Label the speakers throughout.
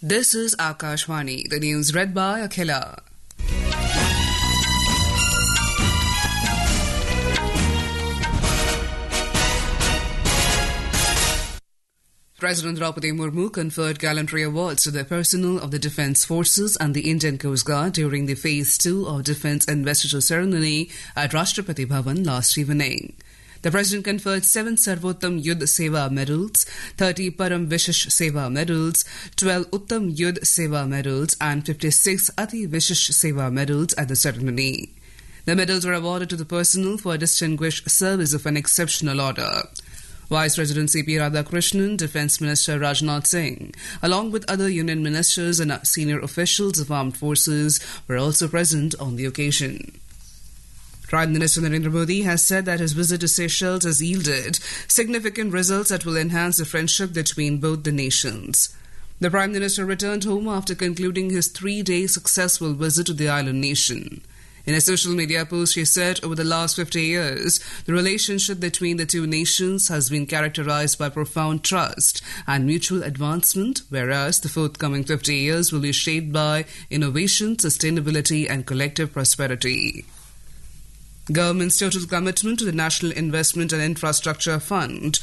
Speaker 1: This is Akashvani, the news read by Akhila. President Draupadi Murmu conferred gallantry awards to the personnel of the Defence Forces and the Indian Coast Guard during the Phase 2 of Defence Investiture ceremony at Rashtrapati Bhavan last evening. The President conferred 7 Sarvottam Yudh Seva medals, 30 Param Vishish Seva medals, 12 Uttam Yudh Seva medals and 56 Ati Vishish Seva medals at the ceremony. The medals were awarded to the personnel for distinguished service of an exceptional order. Vice President C.P. Radhakrishnan, Defence Minister Rajnath Singh, along with other Union ministers and senior officials of armed forces were also present on the occasion. Prime Minister Narendra Modi has said that his visit to Seychelles has yielded significant results that will enhance the friendship between both the nations. The Prime Minister returned home after concluding his 3-day successful visit to the island nation. In a social media post, he said over the last 50 years, the relationship between the two nations has been characterized by profound trust and mutual advancement, whereas the forthcoming 50 years will be shaped by innovation, sustainability and collective prosperity. Government's total commitment to the National Investment and Infrastructure Fund,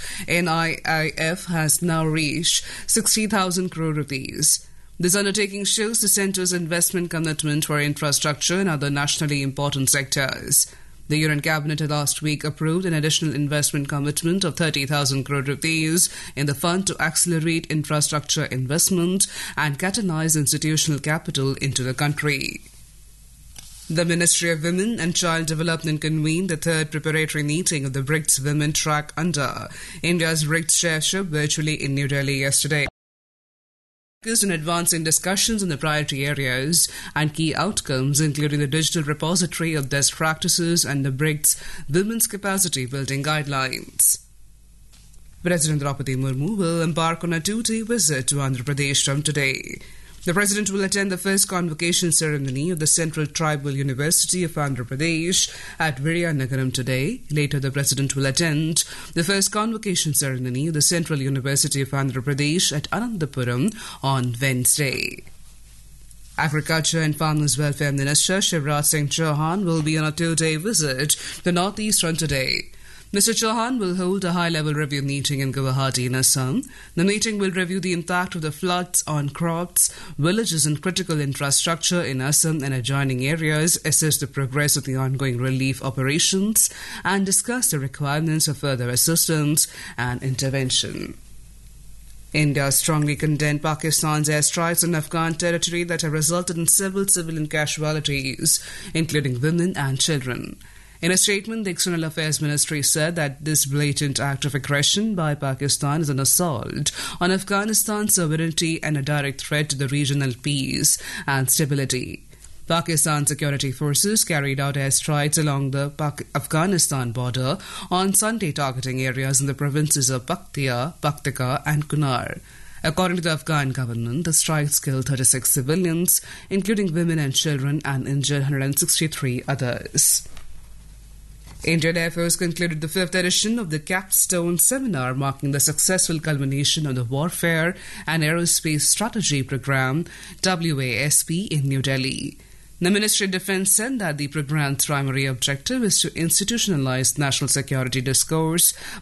Speaker 1: NIIF, has now reached 60,000 crore rupees. This undertaking shows the centre's investment commitment for infrastructure and other nationally important sectors. The Union Cabinet had last week approved an additional investment commitment of 30,000 crore rupees in the fund to accelerate infrastructure investment and catalyze institutional capital into the country. The Ministry of Women and Child Development convened the 3rd preparatory meeting of the BRICS Women Track under India's BRICS chairship virtually in New Delhi yesterday. Focused on advancing discussions on the priority areas and key outcomes, including the digital repository of best practices and the BRICS Women's Capacity Building Guidelines. President Draupadi Murmu will embark on a 2-day visit to Andhra Pradesh from today. The President will attend the first convocation ceremony of the Central Tribal University of Andhra Pradesh at Vizianagaram today. Later, the President will attend the first convocation ceremony of the Central University of Andhra Pradesh at Anandapuram on Wednesday. Agriculture and Farmers Welfare Minister Shivraj Singh Chauhan will be on a 2-day visit to the Northeast on today. Mr. Chauhan will hold a high-level review meeting in Guwahati in Assam. The meeting will review the impact of the floods on crops, villages and critical infrastructure in Assam and adjoining areas, assess the progress of the ongoing relief operations, and discuss the requirements of further assistance and intervention. India strongly condemned Pakistan's airstrikes on Afghan territory that have resulted in several civilian casualties, including women and children. In a statement, the External Affairs Ministry said that this blatant act of aggression by Pakistan is an assault on Afghanistan's sovereignty and a direct threat to the regional peace and stability. Pakistan security forces carried out airstrikes along the Afghanistan border on Sunday, targeting areas in the provinces of Paktia, Paktika and Kunar. According to the Afghan government, the strikes killed 36 civilians, including women and children, and injured 163 others. Indian Air Force concluded the 5th edition of the Capstone Seminar, marking the successful culmination of the Warfare and Aerospace Strategy Program, WASP, in New Delhi. The Ministry of Defence said that the program's primary objective is to institutionalize national security discourse